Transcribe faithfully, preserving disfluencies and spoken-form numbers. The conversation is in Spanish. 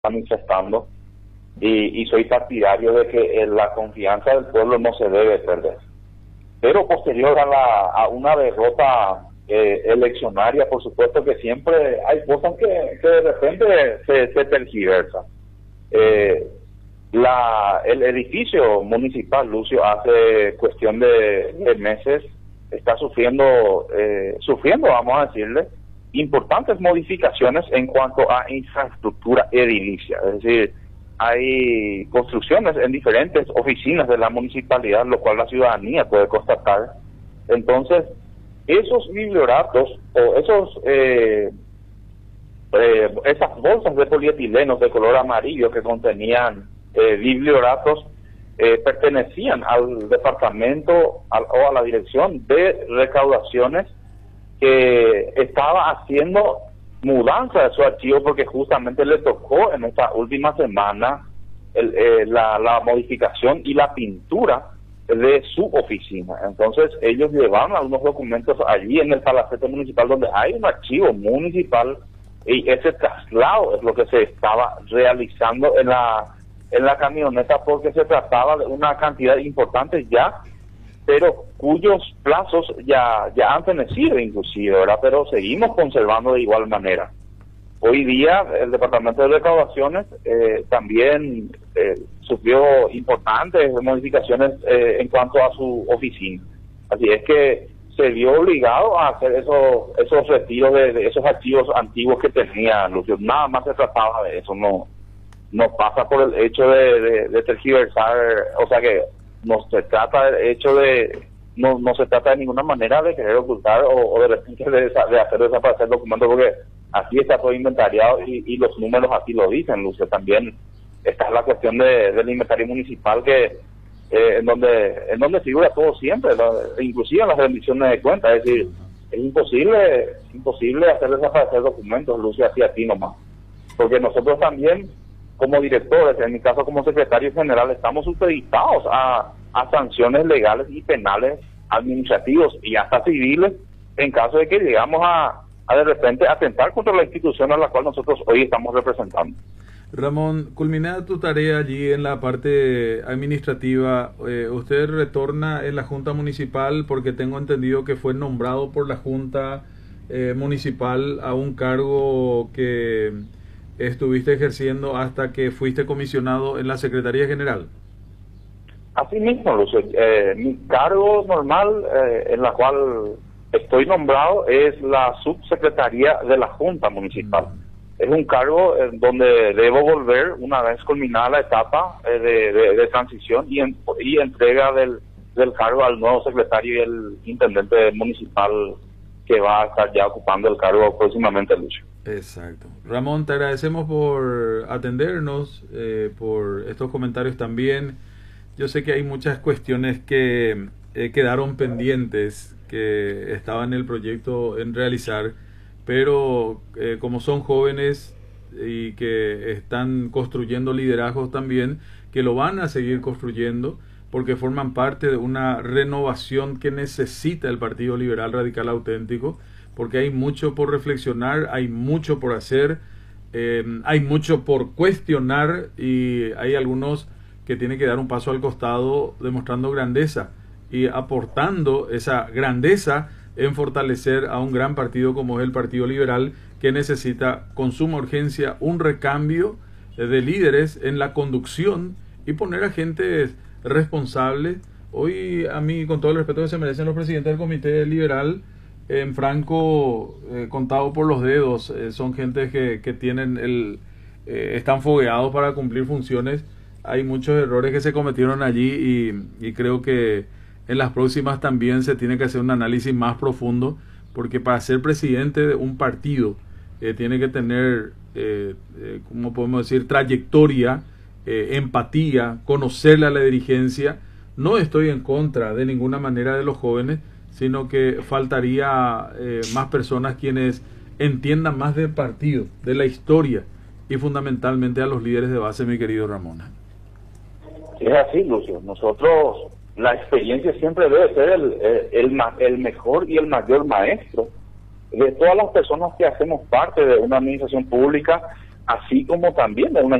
manifestando y, y soy partidario de que eh, la confianza del pueblo no se debe perder. Pero posterior a, la, a una derrota eh, eleccionaria, por supuesto que siempre hay cosas que, que de repente se, se tergiversan. Eh, la, el edificio municipal, Lucio, hace cuestión de, de meses está sufriendo, eh, sufriendo, vamos a decirle, importantes modificaciones en cuanto a infraestructura edilicia. Es decir, hay construcciones en diferentes oficinas de la municipalidad, lo cual la ciudadanía puede constatar. Entonces, esos biblioratos o esos eh, eh, esas bolsas de polietilenos de color amarillo que contenían eh, biblioratos eh, pertenecían al departamento al, o a la dirección de recaudaciones, que estaba haciendo mudanza de su archivo porque justamente le tocó en esta última semana el, eh, la, la modificación y la pintura de su oficina. Entonces ellos llevaron algunos documentos allí en el palacete municipal donde hay un archivo municipal, y ese traslado es lo que se estaba realizando en la en la camioneta, porque se trataba de una cantidad importante ya, pero cuyos plazos ya ya han fenecido inclusive, ¿verdad? Pero seguimos conservando de igual manera. Hoy día el Departamento de Recaudaciones eh, también eh, sufrió importantes modificaciones eh, en cuanto a su oficina. Así es que se vio obligado a hacer esos esos retiros de, de esos archivos antiguos que tenía Lucio. Nada más se trataba de eso, no no pasa por el hecho de, de, de tergiversar, o sea que no se trata del hecho de, no no se trata de ninguna manera de querer ocultar o, o de repente de, de hacer desaparecer documentos, porque así está todo inventariado y, y los números así lo dicen, Lucio. También está la cuestión de, del inventario municipal, que eh, en donde en donde figura todo siempre, la, inclusive en las rendiciones de cuentas. Es decir, es imposible imposible hacer desaparecer documentos, Lucio, así a ti nomás, porque nosotros también como directores, en mi caso como secretario general, estamos supeditados a, a sanciones legales y penales, administrativos y hasta civiles, en caso de que llegamos a, a de repente atentar contra la institución a la cual nosotros hoy estamos representando. Ramón, culminada tu tarea allí en la parte administrativa, eh, usted retorna en la Junta Municipal, porque tengo entendido que fue nombrado por la Junta eh, Municipal a un cargo que estuviste ejerciendo hasta que fuiste comisionado en la Secretaría General. Así mismo, Lucio, eh, mi cargo normal eh, en la cual estoy nombrado es la subsecretaría de la Junta Municipal. Mm. Es un cargo en donde debo volver una vez culminada la etapa eh, de, de, de transición y, en, y entrega del, del cargo al nuevo secretario y el intendente municipal que va a estar ya ocupando el cargo próximamente, Lucio. Exacto. Ramón, te agradecemos por atendernos, eh, por estos comentarios también. Yo sé que hay muchas cuestiones que eh, quedaron pendientes, que estaban en el proyecto en realizar, pero eh, como son jóvenes y que están construyendo liderazgos también, que lo van a seguir construyendo, porque forman parte de una renovación que necesita el Partido Liberal Radical Auténtico, porque hay mucho por reflexionar, hay mucho por hacer, eh, hay mucho por cuestionar, y hay algunos que tienen que dar un paso al costado demostrando grandeza y aportando esa grandeza en fortalecer a un gran partido como es el Partido Liberal, que necesita con suma urgencia un recambio de líderes en la conducción y poner a gente responsable. Hoy, a mí, con todo el respeto que se merecen los presidentes del Comité Liberal, en Franco, eh, contado por los dedos, eh, son gente que, que tienen el eh, están fogueados para cumplir funciones. Hay muchos errores que se cometieron allí, y, y creo que en las próximas también se tiene que hacer un análisis más profundo, porque para ser presidente de un partido eh, tiene que tener, eh, eh, ¿cómo podemos decir?, trayectoria, eh, empatía, conocerle a la dirigencia. No estoy en contra de ninguna manera de los jóvenes, sino que faltaría eh, más personas quienes entiendan más del partido, de la historia, y fundamentalmente a los líderes de base, mi querido Ramón. Es así, Lucio. Nosotros, la experiencia siempre debe ser el, el, el, el mejor y el mayor maestro de todas las personas que hacemos parte de una administración pública. así como también de una